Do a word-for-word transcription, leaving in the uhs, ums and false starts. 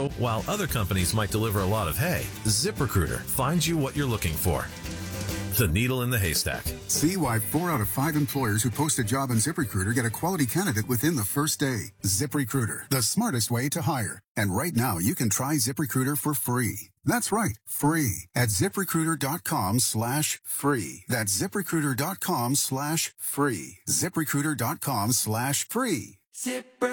So, while other companies might deliver a lot of hay, ZipRecruiter finds you what you're looking for. The needle in the haystack. See why four out of five employers who post a job on ZipRecruiter get a quality candidate within the first day. ZipRecruiter, the smartest way to hire. And right now, you can try ZipRecruiter for free. That's right, free at ZipRecruiter.com slash free. That's ZipRecruiter.com slash free. ZipRecruiter.com slash free. Zipper.